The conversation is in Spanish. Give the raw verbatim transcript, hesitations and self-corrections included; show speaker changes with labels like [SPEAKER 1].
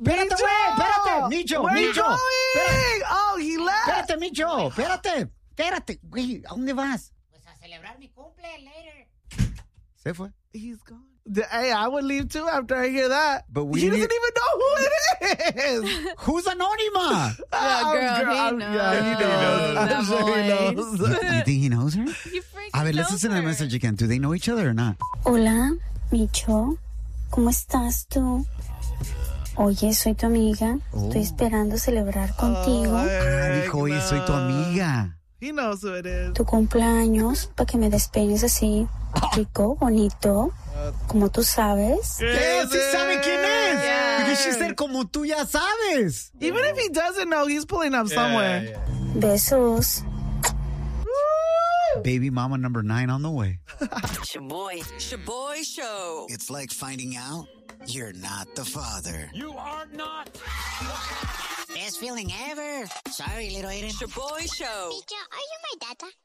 [SPEAKER 1] espérate, güey, espérate, Micho,
[SPEAKER 2] Where
[SPEAKER 1] Micho.
[SPEAKER 2] you going? Oh, he left.
[SPEAKER 1] Espérate, Micho, espérate, espérate, güey, ¿a dónde vas?
[SPEAKER 3] Pues a celebrar mi cumple later.
[SPEAKER 1] Se fue.
[SPEAKER 2] He's gone. Hey, I would leave too after I hear that.
[SPEAKER 1] But we
[SPEAKER 2] he
[SPEAKER 1] need-
[SPEAKER 2] doesn't even know who it is.
[SPEAKER 1] Who's Anónima?
[SPEAKER 2] Ah,
[SPEAKER 4] girl, he
[SPEAKER 2] I'm-
[SPEAKER 4] knows.
[SPEAKER 2] Yeah, he knows.
[SPEAKER 4] That
[SPEAKER 2] I'm sure he
[SPEAKER 4] voice.
[SPEAKER 2] knows.
[SPEAKER 1] You, you think he knows her?
[SPEAKER 4] You freaking
[SPEAKER 1] A ver, let's
[SPEAKER 4] know
[SPEAKER 1] listen to the
[SPEAKER 4] her.
[SPEAKER 1] message again. Do they know each other or not?
[SPEAKER 5] Hola, Micho. ¿Cómo estás tú? Oye, soy tu amiga. Estoy esperando celebrar contigo
[SPEAKER 1] Ah, dijo, oye, soy tu amiga.
[SPEAKER 2] He knows who it is.
[SPEAKER 5] tu cumpleaños para que me despeines así, rico, bonito, como tú sabes.
[SPEAKER 1] ¡Eh, sí sabe quién es!
[SPEAKER 4] Yeah.
[SPEAKER 1] Because she said, como tú ya sabes.
[SPEAKER 2] Even if he doesn't know, he's pulling up somewhere.
[SPEAKER 5] Besos.
[SPEAKER 1] Baby mama number nine on the way.
[SPEAKER 6] Shaboy. Shaboy Show.
[SPEAKER 7] It's like finding out you're not the father.
[SPEAKER 3] Best feeling ever. Sorry, little Aiden.
[SPEAKER 6] Shaboy Show.
[SPEAKER 8] Teacher, are you my data?